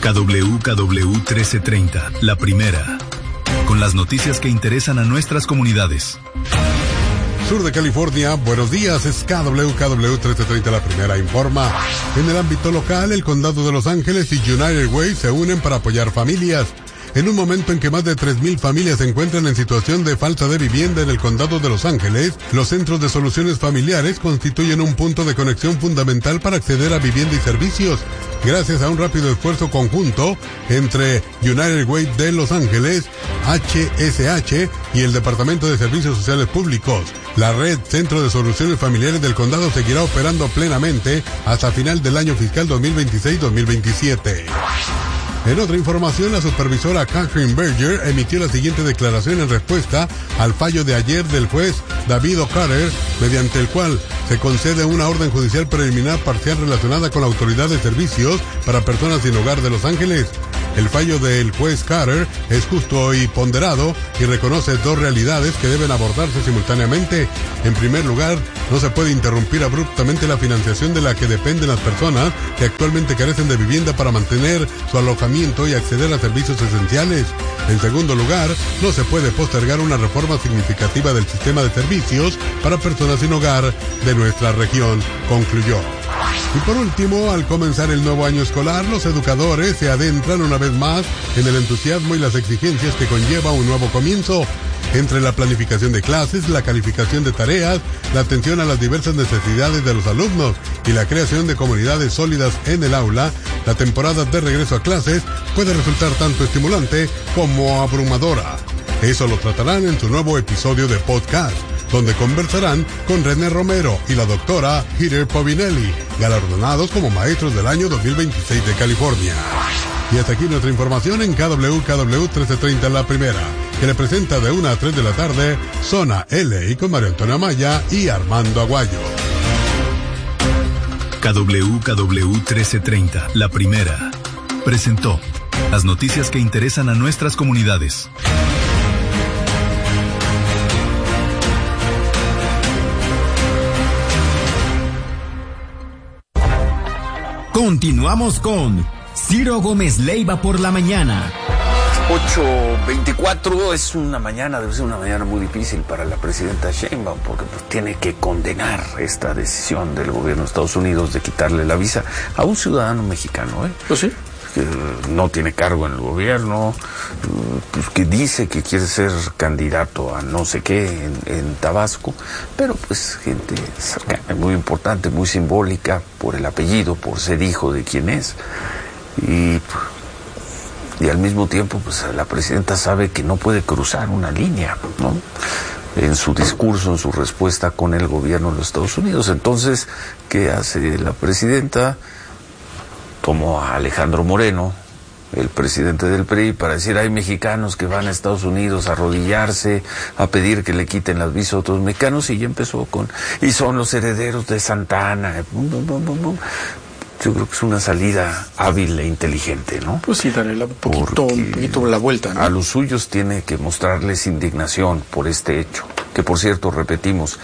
KWKW 1330, la primera. Con las noticias que interesan a nuestras comunidades. Sur de California, buenos días, es KWKW 1330, la primera informa. En el ámbito local, el Condado de Los Ángeles y United Way se unen para apoyar familias. En un momento en que más de 3,000 familias se encuentran en situación de falta de vivienda en el Condado de Los Ángeles, los centros de soluciones familiares constituyen un punto de conexión fundamental para acceder a vivienda y servicios. Gracias a un rápido esfuerzo conjunto entre United Way de Los Ángeles, HSH y el Departamento de Servicios Sociales Públicos, la red Centro de Soluciones Familiares del Condado seguirá operando plenamente hasta final del año fiscal 2026-2027. En otra información, la supervisora Catherine Berger emitió la siguiente declaración en respuesta al fallo de ayer del juez David O'Connor, mediante el cual se concede una orden judicial preliminar parcial relacionada con la Autoridad de Servicios para Personas sin Hogar de Los Ángeles. El fallo del juez Carter es justo y ponderado y reconoce dos realidades que deben abordarse simultáneamente. En primer lugar, no se puede interrumpir abruptamente la financiación de la que dependen las personas que actualmente carecen de vivienda para mantener su alojamiento y acceder a servicios esenciales. En segundo lugar, no se puede postergar una reforma significativa del sistema de servicios para personas sin hogar de nuestra región, concluyó. Y por último, al comenzar el nuevo año escolar, los educadores se adentran una vez más en el entusiasmo y las exigencias que conlleva un nuevo comienzo. Entre la planificación de clases, la calificación de tareas, la atención a las diversas necesidades de los alumnos y la creación de comunidades sólidas en el aula, la temporada de regreso a clases puede resultar tanto estimulante como abrumadora. Eso lo tratarán en su nuevo episodio de podcast, donde conversarán con René Romero y la doctora Heather Povinelli, galardonados como maestros del año 2026 de California. Y hasta aquí nuestra información en KWKW 1330, la primera, que le presenta de 1 a 3 de la tarde, Zona LA con Mario Antonio Amaya y Armando Aguayo. KWKW 1330, la primera, presentó las noticias que interesan a nuestras comunidades. Continuamos con Ciro Gómez Leiva por la mañana. 8:24, es una mañana, debe ser una mañana muy difícil para la presidenta Sheinbaum, porque pues tiene que condenar esta decisión del gobierno de Estados Unidos de quitarle la visa a un ciudadano mexicano, Pues sí. Que no tiene cargo en el gobierno, pues que dice que quiere ser candidato a no sé qué en Tabasco, pero pues gente cercana, muy importante, muy simbólica por el apellido, por ser hijo de quien es, y al mismo tiempo pues la presidenta sabe que no puede cruzar una línea, ¿no?, en su discurso, en su respuesta con el gobierno de los Estados Unidos. Entonces, ¿qué hace la presidenta? Tomó a Alejandro Moreno, el presidente del PRI, para decir, hay mexicanos que van a Estados Unidos a arrodillarse, a pedir que le quiten las visas a otros mexicanos, y ya empezó con, y son los herederos de Santa Ana. Yo creo que es una salida hábil e inteligente, ¿no? Pues sí, darle un poquito la vuelta, ¿no? A los suyos tiene que mostrarles indignación por este hecho, que por cierto, repetimos,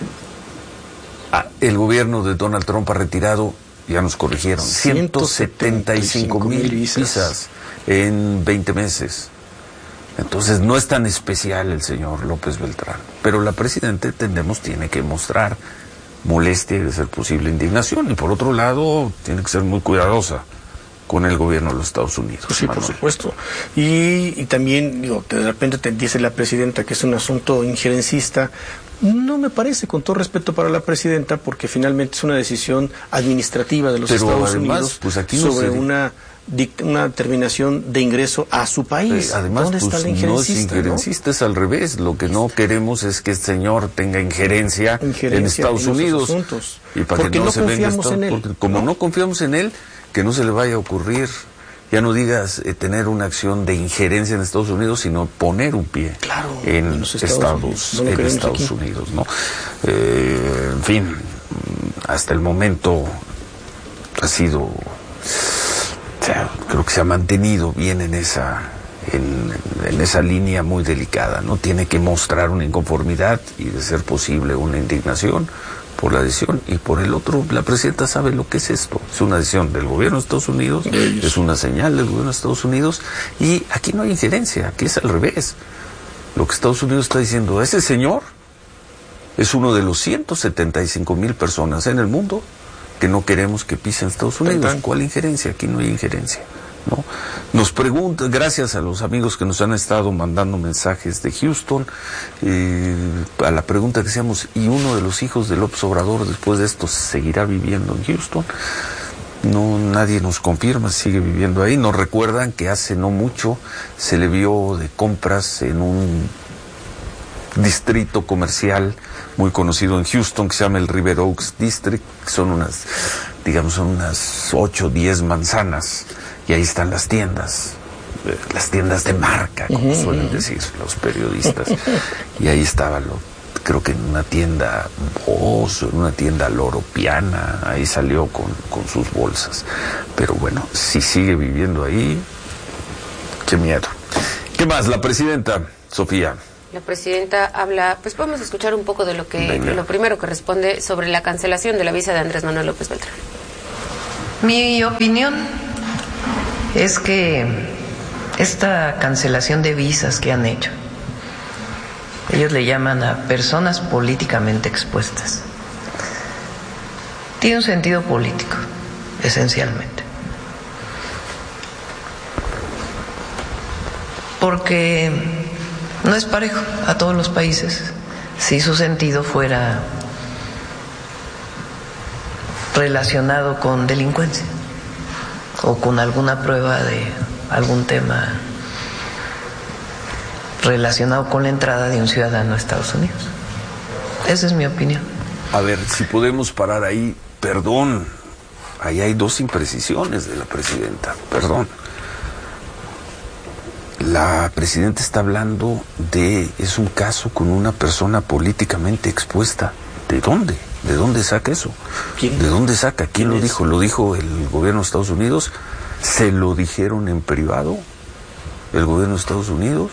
el gobierno de Donald Trump ha retirado, ya nos corrigieron, 175,000 visas en 20 meses. Entonces no es tan especial el señor López Beltrán, pero la presidenta, entendemos, tiene que mostrar molestia y, de ser posible, indignación, y por otro lado tiene que ser muy cuidadosa con el gobierno de los Estados Unidos. Pues sí, Manuel, por supuesto. Y también, de repente te dice la presidenta que es un asunto injerencista. No me parece, con todo respeto para la presidenta, porque finalmente es una decisión administrativa de los Estados Unidos, pues aquí sobre una determinación de ingreso a su país. Además, ¿dónde está la injerencista? No es injerencista, ¿no? Es al revés. Lo que no queremos es que este señor tenga injerencia en Estados Unidos. Y para porque que no confiamos en él. Porque como no confiamos en él, que no se le vaya a ocurrir, ya no digas tener una acción de injerencia en Estados Unidos, sino poner un pie en Estados Unidos, ¿no? En fin, hasta el momento ha sido, creo que se ha mantenido bien en esa línea muy delicada, ¿no? Tiene que mostrar una inconformidad y, de ser posible, una indignación por la decisión, y por el otro, la presidenta sabe lo que es esto. Es una decisión del gobierno de Estados Unidos, es una señal del gobierno de Estados Unidos, y aquí no hay injerencia, aquí es al revés. Lo que Estados Unidos está diciendo, ese señor es uno de los 175,000 personas en el mundo que no queremos que pisen Estados Unidos. ¿Cuál injerencia? Aquí no hay injerencia, ¿no? Nos preguntan, gracias a los amigos que nos han estado mandando mensajes de Houston, a la pregunta que hacíamos, ¿y uno de los hijos de López Obrador después de esto seguirá viviendo en Houston? No, nadie nos confirma si sigue viviendo ahí. Nos recuerdan que hace no mucho se le vio de compras en un distrito comercial muy conocido en Houston que se llama el River Oaks District. Son unas 8 o 10 manzanas, y ahí están las tiendas de marca, como suelen decir los periodistas. Y ahí estaba, creo que en una tienda Boss, en una tienda Loro Piana, ahí salió con sus bolsas. Pero bueno, si sigue viviendo ahí, qué miedo. ¿Qué más? La presidenta, Sofía. La presidenta habla, pues podemos escuchar un poco de lo primero que responde sobre la cancelación de la visa de Andrés Manuel López Beltrán. Mi opinión es que esta cancelación de visas que han hecho, ellos le llaman a personas políticamente expuestas, tiene un sentido político, esencialmente. Porque no es parejo a todos los países si su sentido fuera relacionado con delincuencia o con alguna prueba de algún tema relacionado con la entrada de un ciudadano a Estados Unidos. Esa es mi opinión. A ver, si podemos parar ahí, perdón, ahí hay 2 imprecisiones de la presidenta, perdón. La presidenta está hablando es un caso con una persona políticamente expuesta. ¿De dónde? ¿De dónde saca eso? ¿Quién? ¿De dónde saca? ¿Quién lo dijo? ¿Lo dijo el gobierno de Estados Unidos? ¿Se lo dijeron en privado el gobierno de Estados Unidos?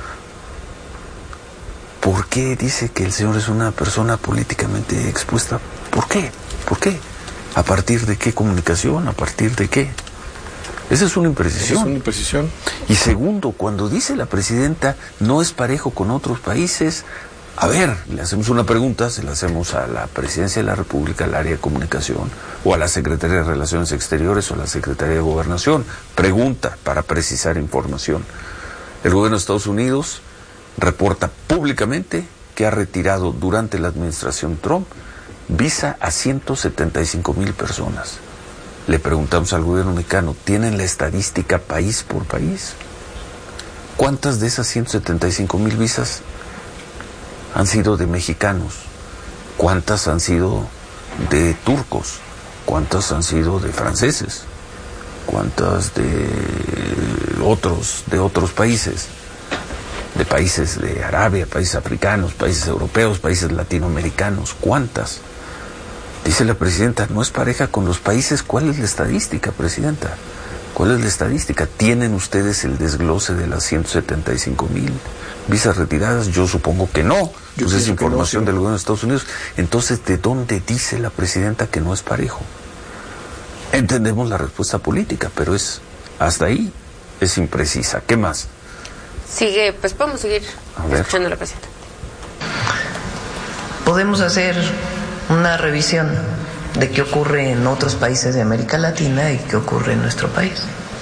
¿Por qué dice que el señor es una persona políticamente expuesta? ¿Por qué? ¿Por qué? ¿A partir de qué comunicación? ¿A partir de qué? Esa es una imprecisión. Es una imprecisión. Y segundo, cuando dice la presidenta no es parejo con otros países, a ver, le hacemos una pregunta, se la hacemos a la Presidencia de la República, al área de comunicación, o a la Secretaría de Relaciones Exteriores, o a la Secretaría de Gobernación. Pregunta para precisar información. El gobierno de Estados Unidos reporta públicamente que ha retirado durante la administración Trump visa a 175,000 personas. Le preguntamos al gobierno mexicano, ¿tienen la estadística país por país? ¿Cuántas de esas 175,000 visas han sido de mexicanos? ¿Cuántas han sido de turcos? ¿Cuántas han sido de franceses? ¿Cuántas de otros países? De países de Arabia, países africanos, países europeos, países latinoamericanos. ¿Cuántas? Dice la presidenta, no es pareja con los países. ¿Cuál es la estadística, presidenta? ¿Cuál es la estadística? ¿Tienen ustedes el desglose de las 175,000 visas retiradas? Yo supongo que no. Pues es información del gobierno de Estados Unidos. Entonces, ¿de dónde dice la presidenta que no es parejo? Entendemos la respuesta política, pero hasta ahí es imprecisa. ¿Qué más? Sigue, pues podemos seguir escuchando a la presidenta. Podemos hacer una revisión de qué ocurre en otros países de América Latina y qué ocurre en nuestro país.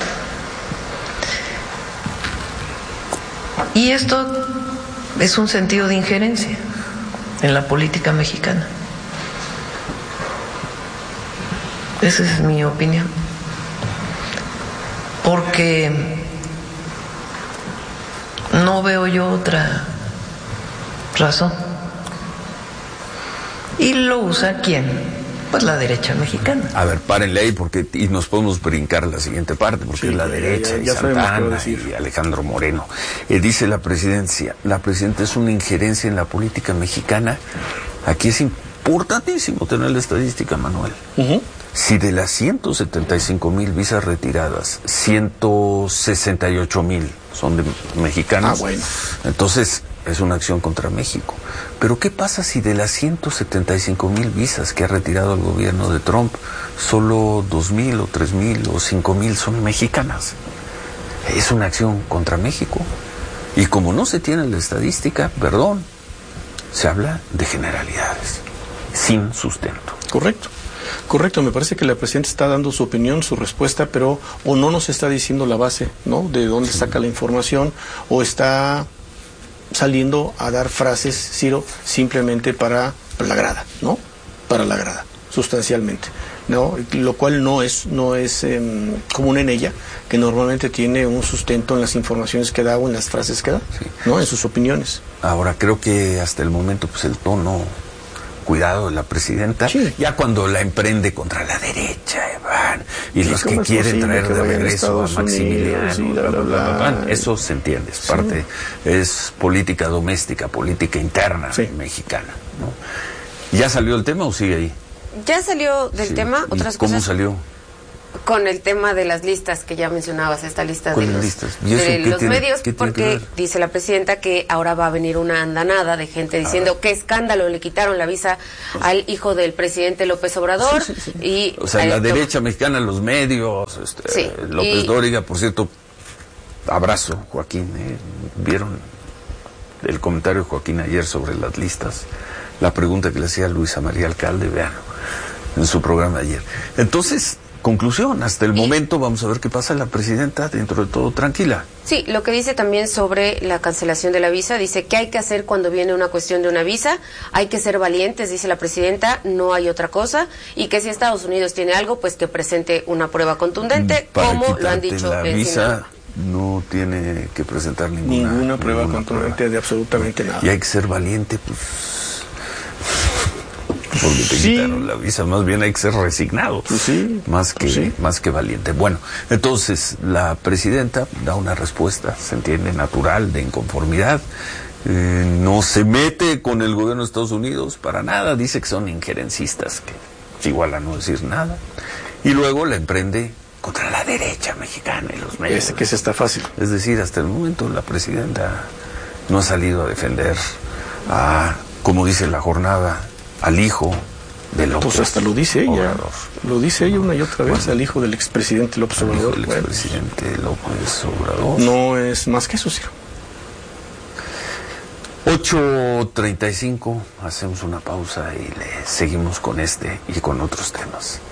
Y esto es un sentido de injerencia en la política mexicana. Esa es mi opinión. Porque no veo yo otra razón. ¿Y lo usa quién? Pues la derecha mexicana. A ver, párenle ahí y nos podemos brincar a la siguiente parte, porque es la derecha, y Santana y Alejandro Moreno. Dice la presidenta es una injerencia en la política mexicana. Aquí es importantísimo tener la estadística, Manuel. Si de las 175,000 visas retiradas, 168,000 son de mexicanos, bueno. Entonces es una acción contra México. Pero ¿qué pasa si de las 175,000 visas que ha retirado el gobierno de Trump, solo 2,000 o 3,000 o 5,000 son mexicanas? Es una acción contra México. Y como no se tiene la estadística, perdón, se habla de generalidades, sin sustento. Correcto, me parece que la presidenta está dando su opinión, su respuesta, pero o no nos está diciendo la base, ¿no? De dónde saca la información, o está saliendo a dar frases, Ciro, simplemente para la grada, ¿no? Para la grada, sustancialmente, ¿no? Lo cual no es común en ella, que normalmente tiene un sustento en las informaciones que da o en las frases que da, ¿no? En sus opiniones. Ahora, creo que hasta el momento, pues el tono cuidado de la presidenta, ya cuando la emprende contra la derecha, y los que quieren traer de regreso a Maximiliano, eso se entiende, es parte, es política doméstica, política interna mexicana, ¿no? ¿Ya salió el tema o sigue ahí? Ya salió del tema, otras cosas. ¿Cómo salió? Con el tema de las listas que ya mencionabas, esta lista de los medios, porque dice la presidenta que ahora va a venir una andanada de gente diciendo qué escándalo, le quitaron la visa al hijo del presidente López Obrador. Y o sea, la derecha mexicana, los medios, López Dóriga, por cierto, abrazo, Joaquín, ¿vieron el comentario de Joaquín ayer sobre las listas? La pregunta que le hacía Luisa María Alcalde, vean, en su programa de ayer. Entonces, conclusión, hasta el momento vamos a ver qué pasa. La presidenta, dentro de todo, tranquila. Sí, lo que dice también sobre la cancelación de la visa, dice que hay que hacer cuando viene una cuestión de una visa, hay que ser valientes, dice la presidenta, no hay otra cosa, y que si Estados Unidos tiene algo, pues que presente una prueba contundente, como lo han dicho la visa. No tiene que presentar ninguna prueba contundente de absolutamente nada. Y hay que ser valiente, pues, porque te quitaron la visa, más bien hay que ser resignado, más que valiente. Bueno, entonces la presidenta da una respuesta, se entiende, natural, de inconformidad, no se mete con el gobierno de Estados Unidos para nada, dice que son injerencistas, que igual a no decir nada, y luego la emprende contra la derecha mexicana y los medios. Que se está fácil. Es decir, hasta el momento la presidenta no ha salido a defender a, como dice la jornada, al hijo de López. Pues hasta lo dice ella. Obrador. Lo dice ella una y otra vez, al hijo del expresidente López Obrador. El expresidente López Obrador. No es más que eso, Ciro. 8:35, hacemos una pausa y le seguimos con este y con otros temas.